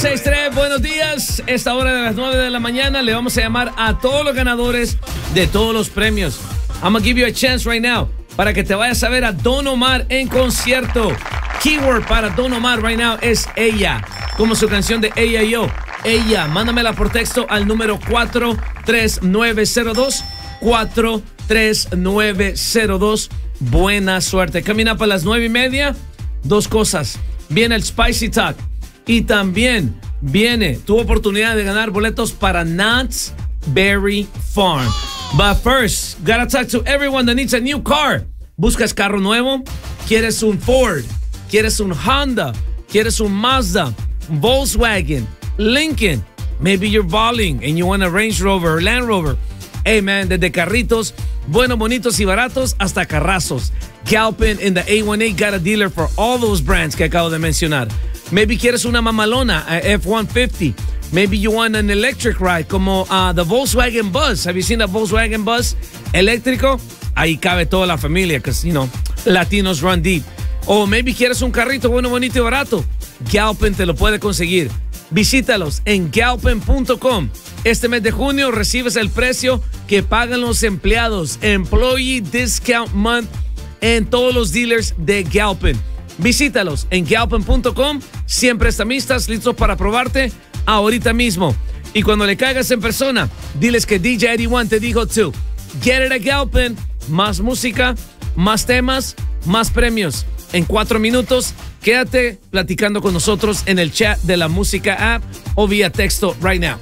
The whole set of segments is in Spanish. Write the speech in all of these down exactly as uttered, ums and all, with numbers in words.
seis tres, buenos días. Esta hora de las nueve de la mañana le vamos a llamar a todos los ganadores de todos los premios. I'm gonna give you a chance right now para que te vayas a ver a Don Omar en concierto. Keyword para Don Omar right now es ella, como su canción de Ella y Yo. Ella, mándamela por texto al número cuatro tres nueve cero dos, cuatro tres nueve cero dos. Buena suerte. Camina para las nueve y media. Dos cosas. Viene el Spicy Talk. Y también viene tu oportunidad de ganar boletos para Knott's Berry Farm. But first, gotta talk to everyone that needs a new car. ¿Buscas carro nuevo? ¿Quieres un Ford? ¿Quieres un Honda? ¿Quieres un Mazda? Volkswagen? Lincoln? Maybe you're balling and you want a Range Rover or Land Rover. Hey man, desde carritos buenos, bonitos y baratos hasta carrazos. Galpin in the A eighteen got a dealer for all those brands que acabo de mencionar. Maybe quieres una mamalona, a F one fifty. Maybe you want an electric ride como uh, the Volkswagen Buzz. Have you seen the Volkswagen Buzz eléctrico? Ahí cabe toda la familia, because, you know, Latinos run deep. O maybe quieres un carrito bueno, bonito y barato. Galpin te lo puede conseguir. Visítalos en galpin punto com. Este mes de junio recibes el precio que pagan los empleados. Employee Discount Month en todos los dealers de Galpin. Visítalos en galpin punto com. Siempre estamistas, listos para probarte ahorita mismo. Y cuando le caigas en persona, diles que D J eighty-one te dijo tú. Get it a Galpin. Más música, más temas, más premios. En cuatro minutos, quédate platicando con nosotros en el chat de la música app o vía texto right now.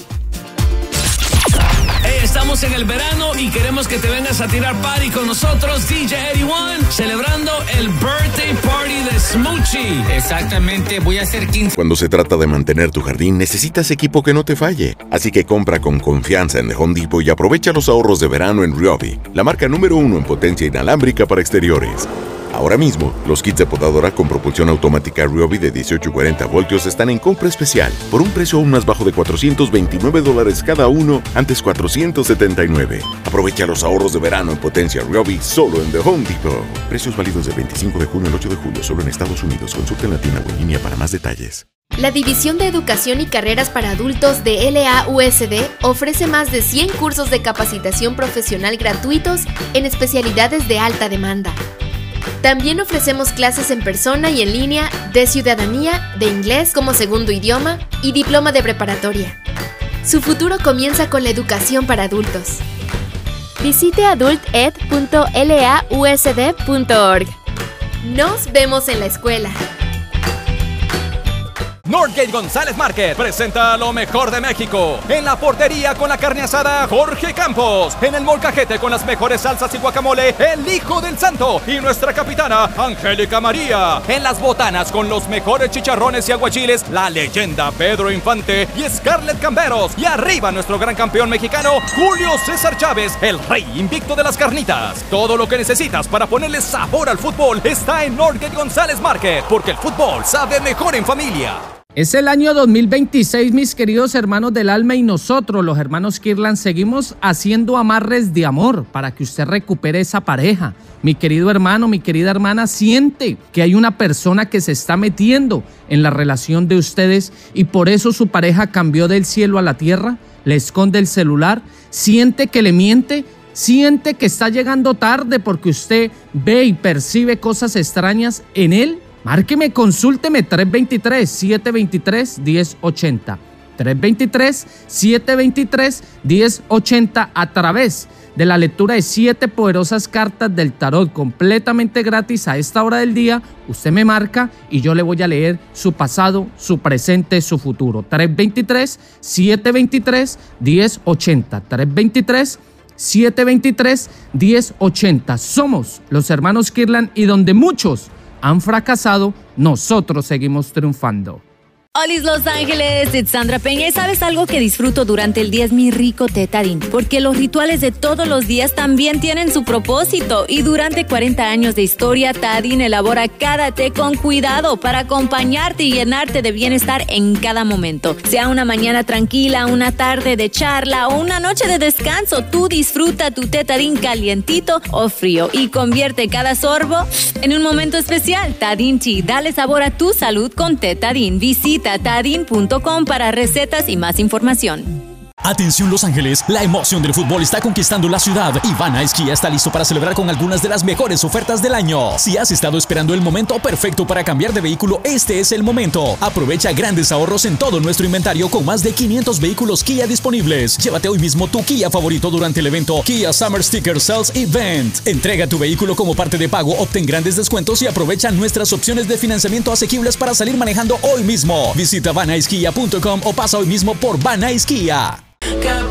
Hey, estamos en el verano y queremos que te vengas a tirar party con nosotros, D J eighty-one, celebrando el birthday party de Smoochie. Exactamente, voy a hacer quince. Cuando se trata de mantener tu jardín, necesitas equipo que no te falle. Así que compra con confianza en The Home Depot y aprovecha los ahorros de verano en Ryobi, la marca número uno en potencia inalámbrica para exteriores. Ahora mismo, los kits de podadora con propulsión automática Ryobi de dieciocho y cuarenta voltios están en compra especial por un precio aún más bajo de cuatrocientos veintinueve dólares cada uno, antes cuatrocientos setenta y nueve. Aprovecha los ahorros de verano en potencia Ryobi solo en The Home Depot. Precios válidos del veinticinco de junio al ocho de julio solo en Estados Unidos. Consulta en la tienda o en línea para más detalles. La División de Educación y Carreras para Adultos de L A U S D ofrece más de cien cursos de capacitación profesional gratuitos en especialidades de alta demanda. También ofrecemos clases en persona y en línea de ciudadanía, de inglés como segundo idioma y diploma de preparatoria. Su futuro comienza con la educación para adultos. Visite adult ed punto l a u s d punto org. Nos vemos en la escuela. Northgate González Market presenta lo mejor de México. En la portería con la carne asada Jorge Campos. En el molcajete con las mejores salsas y guacamole el Hijo del Santo y nuestra capitana Angélica María. En las botanas con los mejores chicharrones y aguachiles la leyenda Pedro Infante y Scarlett Camberos. Y arriba nuestro gran campeón mexicano Julio César Chávez, el rey invicto de las carnitas. Todo lo que necesitas para ponerle sabor al fútbol está en Northgate González Market, porque el fútbol sabe mejor en familia. Es el año dos mil veintiséis, mis queridos hermanos del alma, y nosotros, los hermanos Kirlan, seguimos haciendo amarres de amor para que usted recupere esa pareja. Mi querido hermano, mi querida hermana, siente que hay una persona que se está metiendo en la relación de ustedes y por eso su pareja cambió del cielo a la tierra, le esconde el celular, siente que le miente, siente que está llegando tarde porque usted ve y percibe cosas extrañas en él. Márqueme, consúlteme tres dos tres, siete dos tres, uno cero ocho cero. tres dos tres, siete dos tres, uno cero ocho cero a través de la lectura de siete poderosas cartas del tarot completamente gratis a esta hora del día. Usted me marca y yo le voy a leer su pasado, su presente, su futuro. tres dos tres, siete dos tres, uno cero ocho cero. tres dos tres, siete dos tres, uno cero ocho cero. Somos los hermanos Kirlan y donde muchos han fracasado, nosotros seguimos triunfando. Olis Los Ángeles, it's Sandra Peña. ¿Y sabes algo que disfruto durante el día? Es mi rico té Tarín, porque los rituales de todos los días también tienen su propósito. Y durante cuarenta años de historia, Tarín elabora cada té con cuidado para acompañarte y llenarte de bienestar en cada momento. Sea una mañana tranquila, una tarde de charla o una noche de descanso, tú disfruta tu té Tarín calientito o frío y convierte cada sorbo en un momento especial. Tarín Tea, dale sabor a tu salud con té Tarín. Visita Visita tadin punto com para recetas y más información. Atención Los Ángeles, la emoción del fútbol está conquistando la ciudad y Van Nuys Kia está listo para celebrar con algunas de las mejores ofertas del año. Si has estado esperando el momento perfecto para cambiar de vehículo, este es el momento. Aprovecha grandes ahorros en todo nuestro inventario con más de quinientos vehículos Kia disponibles. Llévate hoy mismo tu Kia favorito durante el evento Kia Summer Sticker Sales Event. Entrega tu vehículo como parte de pago, obtén grandes descuentos y aprovecha nuestras opciones de financiamiento asequibles para salir manejando hoy mismo. Visita van nuys kia punto com o pasa hoy mismo por Van Nuys Kia.